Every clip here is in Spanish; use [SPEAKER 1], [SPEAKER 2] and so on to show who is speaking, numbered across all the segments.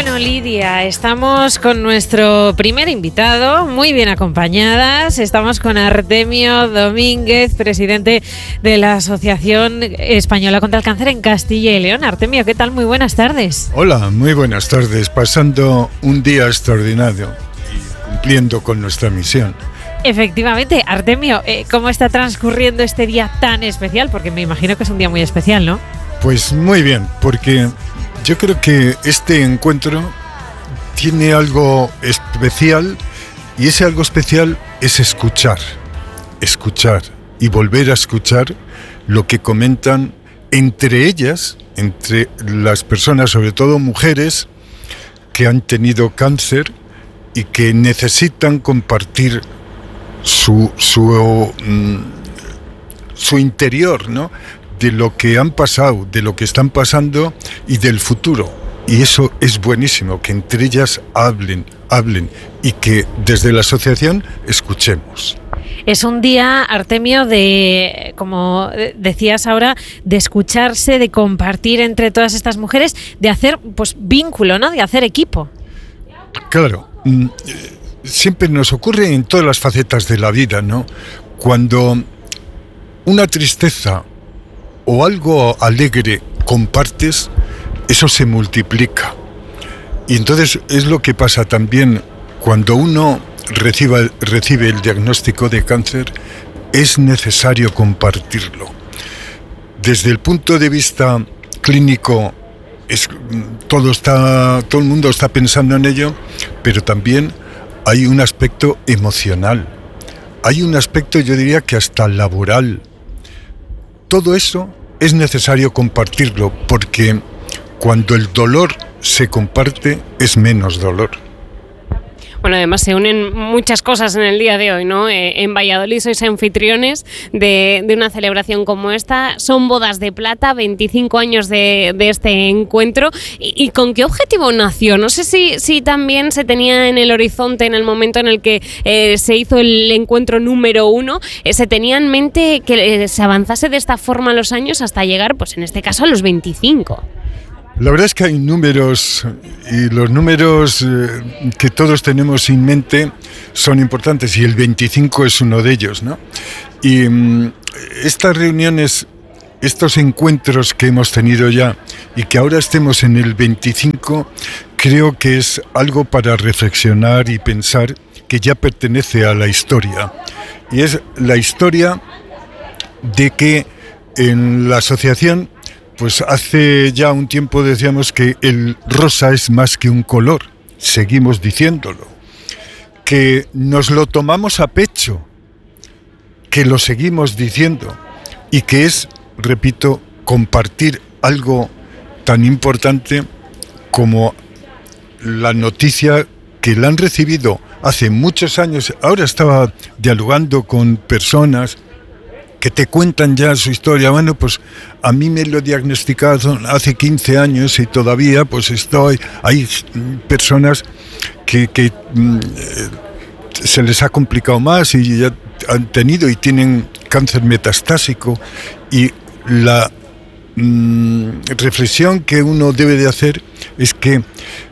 [SPEAKER 1] Bueno, Lidia, estamos con nuestro primer invitado, muy bien acompañadas. Estamos con Artemio Domínguez, presidente de la Asociación Española contra el Cáncer en Castilla y León. Artemio, ¿qué tal? Muy buenas tardes.
[SPEAKER 2] Hola, muy buenas tardes. Pasando un día extraordinario y cumpliendo con nuestra misión.
[SPEAKER 1] Efectivamente. Artemio, ¿cómo está transcurriendo este día tan especial? Porque me imagino que es un día muy especial, ¿no?
[SPEAKER 2] Pues muy bien, porque yo creo que este encuentro tiene algo especial y ese algo especial es escuchar y volver a escuchar lo que comentan entre ellas, entre las personas, sobre todo mujeres, que han tenido cáncer y que necesitan compartir su interior, ¿no? De lo que han pasado, de lo que están pasando y del futuro. Y eso es buenísimo, que entre ellas hablen y que desde la asociación escuchemos.
[SPEAKER 1] Es un día, Artemio, de, como decías ahora, de escucharse, de compartir entre todas estas mujeres, de hacer pues vínculo, ¿no? De hacer equipo.
[SPEAKER 2] Claro, siempre nos ocurre en todas las facetas de la vida, ¿no? Cuando una tristeza o algo alegre compartes, eso se multiplica. Y entonces es lo que pasa también cuando uno recibe el diagnóstico de cáncer, es necesario compartirlo. Desde el punto de vista clínico, todo el mundo está pensando en ello, pero también hay un aspecto emocional, hay un aspecto, yo diría que hasta laboral. Todo eso es necesario compartirlo, porque cuando el dolor se comparte es menos dolor.
[SPEAKER 3] Bueno, además se unen muchas cosas en el día de hoy, ¿no? En Valladolid sois anfitriones de una celebración como esta. Son bodas de plata, 25 años de este encuentro. ¿Y con qué objetivo nació? No sé si también se tenía en el horizonte, en el momento en el que se hizo el encuentro número 1, se tenía en mente que se avanzase de esta forma los años hasta llegar, pues en este caso, a los 25.
[SPEAKER 2] La verdad es que hay números, y los números que todos tenemos en mente son importantes, y el 25 es uno de ellos, ¿no? Y estas reuniones, estos encuentros que hemos tenido ya, y que ahora estemos en el 25, creo que es algo para reflexionar y pensar que ya pertenece a la historia. Y es la historia de que en la asociación, pues hace ya un tiempo decíamos que el rosa es más que un color, seguimos diciéndolo, que nos lo tomamos a pecho, que lo seguimos diciendo, y que es, repito, compartir algo tan importante como la noticia que la han recibido hace muchos años. Ahora estaba dialogando con personas que te cuentan ya su historia. Bueno, pues a mí me lo diagnosticaron hace 15 años y todavía pues hay personas que se les ha complicado más y ya han tenido y tienen cáncer metastásico, y la reflexión que uno debe de hacer es que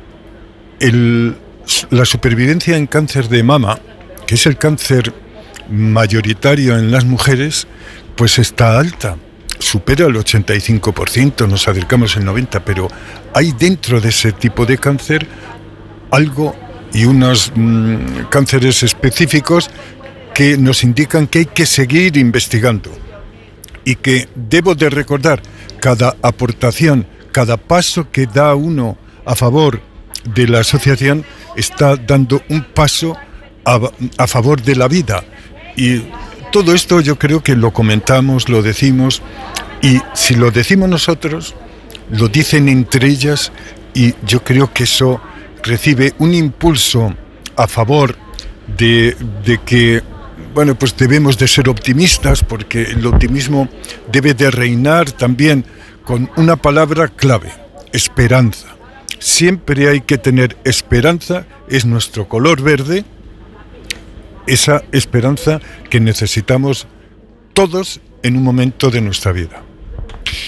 [SPEAKER 2] la supervivencia en cáncer de mama, que es el cáncer mayoritario en las mujeres, pues está alta, supera el 85%, nos acercamos al 90%, pero hay dentro de ese tipo de cáncer algo y unos cánceres específicos que nos indican que hay que seguir investigando, y que debo de recordar cada aportación, cada paso que da uno a favor de la asociación está dando un paso a favor de la vida. Y todo esto yo creo que lo comentamos, lo decimos, y si lo decimos nosotros, lo dicen entre ellas, y yo creo que eso recibe un impulso a favor de que, bueno, pues debemos de ser optimistas, porque el optimismo debe de reinar también con una palabra clave: esperanza. Siempre hay que tener esperanza, es nuestro color verde, esa esperanza que necesitamos todos en un momento de nuestra vida.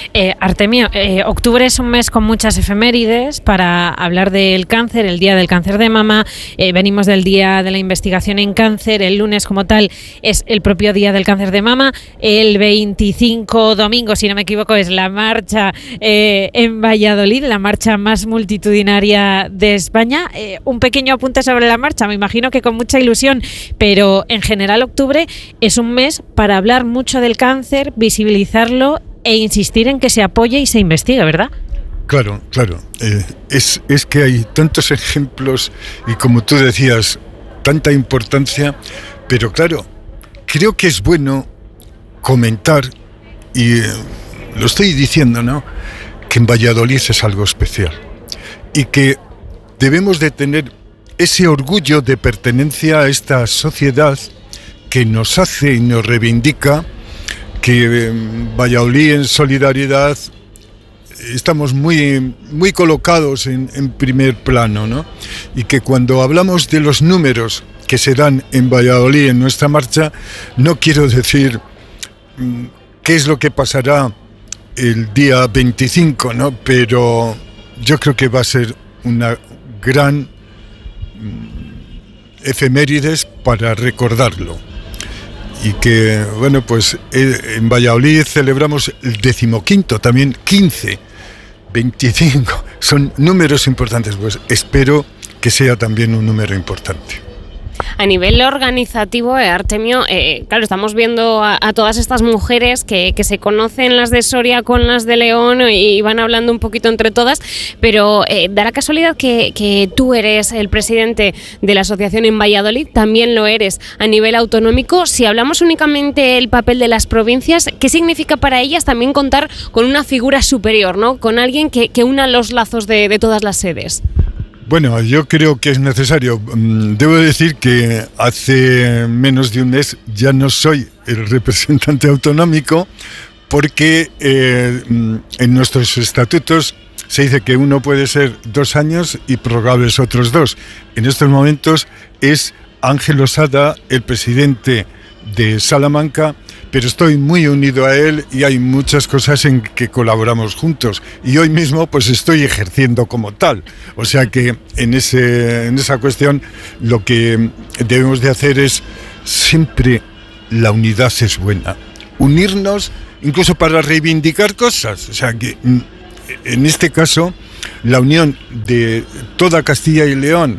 [SPEAKER 1] Artemio, octubre es un mes con muchas efemérides para hablar del cáncer, el Día del Cáncer de Mama, venimos del Día de la Investigación en Cáncer, el lunes como tal es el propio Día del Cáncer de Mama, el 25 domingo, si no me equivoco, es la marcha en Valladolid, la marcha más multitudinaria de España. Un pequeño apunte sobre la marcha, me imagino que con mucha ilusión, pero en general octubre es un mes para hablar mucho del cáncer, visibilizarlo e insistir en que se apoye y se investigue, ¿verdad?
[SPEAKER 2] Claro. Es que hay tantos ejemplos y, como tú decías, tanta importancia, pero claro, creo que es bueno comentar, y lo estoy diciendo, ¿no?, que en Valladolid es algo especial y que debemos de tener ese orgullo de pertenencia a esta sociedad que nos hace y nos reivindica, que Valladolid en solidaridad estamos muy colocados en primer plano, ¿no? Y que cuando hablamos de los números que se dan en Valladolid en nuestra marcha, no quiero decir qué es lo que pasará el día 25, ¿no? Pero yo creo que va a ser una gran efemérides para recordarlo. Y que, bueno, pues en Valladolid celebramos el 15º, también 15, 25, son números importantes, pues espero que sea también un número importante.
[SPEAKER 3] A nivel organizativo, Artemio, claro, estamos viendo a todas estas mujeres que se conocen, las de Soria con las de León, y van hablando un poquito entre todas, pero da la casualidad que tú eres el presidente de la asociación en Valladolid, también lo eres a nivel autonómico. Si hablamos únicamente del papel de las provincias, ¿qué significa para ellas también contar con una figura superior, ¿no?, con alguien que una los lazos de todas las sedes?
[SPEAKER 2] Bueno, yo creo que es necesario. Debo decir que hace menos de un mes ya no soy el representante autonómico, porque en nuestros estatutos se dice que uno puede ser 2 años y prorrogables otros 2. En estos momentos es Ángel Osada el presidente de Salamanca, pero estoy muy unido a él y hay muchas cosas en que colaboramos juntos. Y hoy mismo pues estoy ejerciendo como tal. O sea que en esa cuestión lo que debemos de hacer es siempre la unidad es buena. Unirnos incluso para reivindicar cosas. O sea que en este caso la unión de toda Castilla y León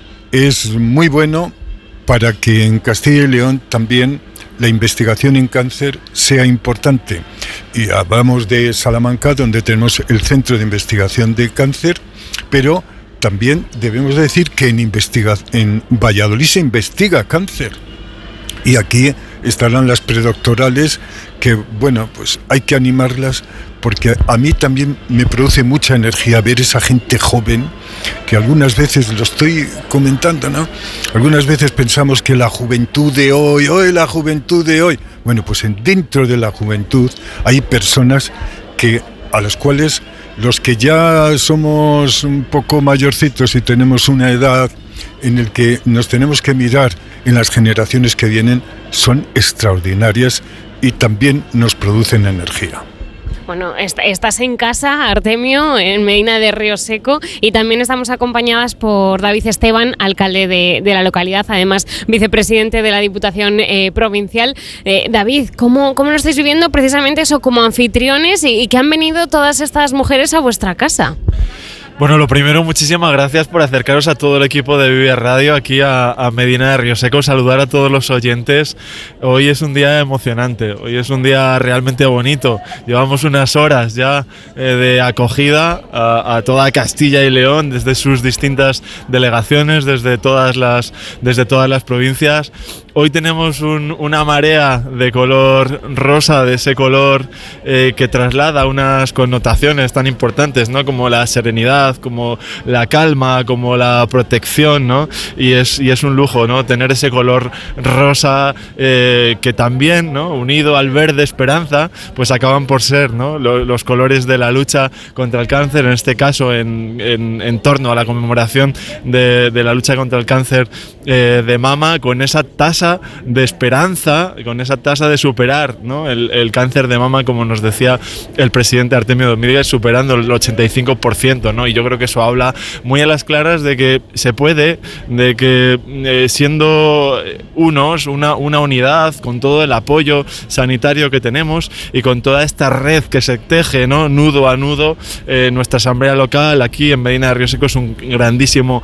[SPEAKER 2] es muy bueno para que en Castilla y León también la investigación en cáncer sea importante. Y hablamos de Salamanca, donde tenemos el Centro de Investigación de Cáncer, pero también debemos decir que en Valladolid se investiga cáncer. Y aquí estarán las predoctorales, que, bueno, pues hay que animarlas, porque a mí también me produce mucha energía ver esa gente joven, que algunas veces lo estoy comentando, ¿no? Algunas veces pensamos que la juventud de hoy, la juventud de hoy. Bueno, pues dentro de la juventud hay personas a las cuales los que ya somos un poco mayorcitos y tenemos una edad en el que nos tenemos que mirar en las generaciones que vienen, son extraordinarias y también nos producen energía.
[SPEAKER 3] Bueno, estás en casa, Artemio, en Medina de Río Seco, y también estamos acompañadas por David Esteban, alcalde de la localidad, además vicepresidente de la Diputación Provincial. David, ¿cómo lo estáis viviendo precisamente eso como anfitriones y que han venido todas estas mujeres a vuestra casa?
[SPEAKER 4] Bueno, lo primero, muchísimas gracias por acercaros a todo el equipo de Vive Radio aquí a Medina de Río Seco, saludar a todos los oyentes. Hoy es un día emocionante, hoy es un día realmente bonito. Llevamos unas horas ya de acogida a toda Castilla y León, desde sus distintas delegaciones, desde todas las provincias. Hoy tenemos una marea de color rosa, de ese color que traslada unas connotaciones tan importantes, ¿no?, como la serenidad, como la calma, como la protección, ¿no? Y es un lujo, ¿no?, tener ese color rosa que también, ¿no?, unido al verde esperanza, pues acaban por ser, ¿no?, los colores de la lucha contra el cáncer, en este caso en torno a la conmemoración de la lucha contra el cáncer de mama, con esa tasa tasa de esperanza, con esa tasa de superar, ¿no?, el cáncer de mama, como nos decía el presidente Artemio Domínguez, superando el 85%, ¿no? Y yo creo que eso habla muy a las claras de que se puede, de que siendo una unidad, con todo el apoyo sanitario que tenemos y con toda esta red que se teje, ¿no?, nudo a nudo, nuestra asamblea local aquí en Medina de Rioseco es un grandísimo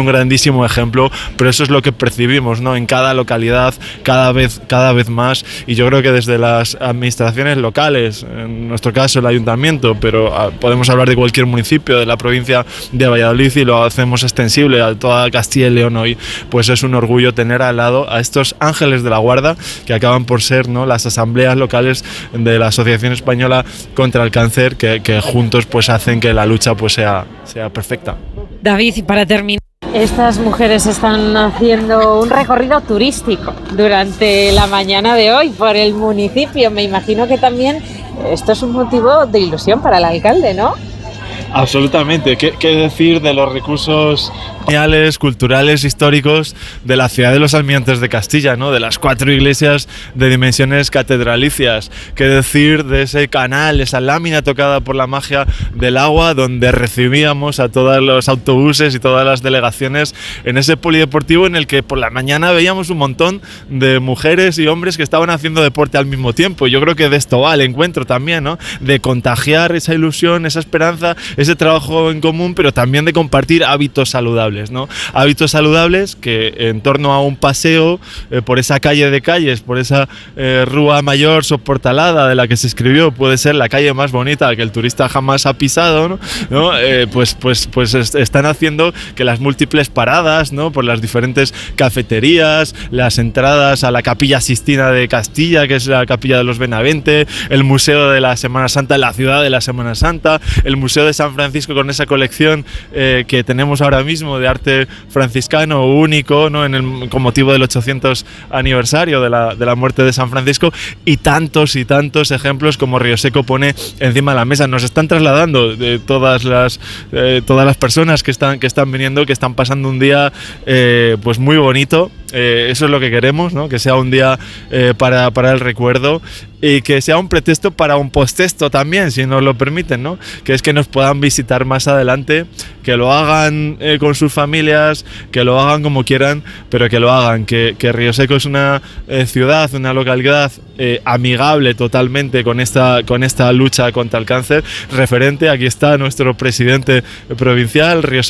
[SPEAKER 4] ejemplo, pero eso es lo que percibimos, ¿no?, en cada localidad, cada vez más, y yo creo que desde las administraciones locales, en nuestro caso el ayuntamiento, pero podemos hablar de cualquier municipio de la provincia de Valladolid y lo hacemos extensible a toda Castilla y León hoy, pues es un orgullo tener al lado a estos ángeles de la guarda que acaban por ser, ¿no?, las asambleas locales de la Asociación Española contra el Cáncer, que juntos pues hacen que la lucha pues sea perfecta.
[SPEAKER 1] David, y para terminar, estas mujeres están haciendo un recorrido turístico durante la mañana de hoy por el municipio. Me imagino que también esto es un motivo de ilusión para el alcalde, ¿no?
[SPEAKER 4] Absolutamente. ¿Qué decir de los recursos culturales, históricos de la ciudad de los Almirantes de Castilla, ¿no?, de las 4 iglesias de dimensiones catedralicias? ¿Qué decir de ese canal, esa lámina tocada por la magia del agua, donde recibíamos a todos los autobuses y todas las delegaciones en ese polideportivo en el que por la mañana veíamos un montón de mujeres y hombres que estaban haciendo deporte al mismo tiempo? Yo creo que de esto va el encuentro también, ¿no?, de contagiar esa ilusión, esa esperanza, ese trabajo en común, pero también de compartir hábitos saludables, ¿no? Hábitos saludables que en torno a un paseo por esa calle de calles, por esa Rúa Mayor Soportalada de la que se escribió, puede ser la calle más bonita que el turista jamás ha pisado, ¿no? Pues están haciendo que las múltiples paradas, ¿no?, por las diferentes cafeterías, las entradas a la Capilla Sixtina de Castilla, que es la Capilla de los Benavente, el Museo de la Semana Santa, la ciudad de la Semana Santa, el Museo de San Francisco con esa colección que tenemos ahora mismo de arte franciscano único, ¿no?, con motivo del 800 aniversario de la muerte de San Francisco, y tantos ejemplos como Rioseco pone encima de la mesa. Nos están trasladando de todas las personas que están viniendo, que están pasando un día pues muy bonito. Eso es lo que queremos, ¿no?, que sea un día para el recuerdo, y que sea un pretexto para un postesto también, si nos lo permiten, ¿no?, que es que nos puedan visitar más adelante, que lo hagan con sus familias, que lo hagan como quieran, pero que lo hagan, que Rioseco es una ciudad, una localidad amigable totalmente con esta lucha contra el cáncer, referente. Aquí está nuestro presidente provincial, Rioseco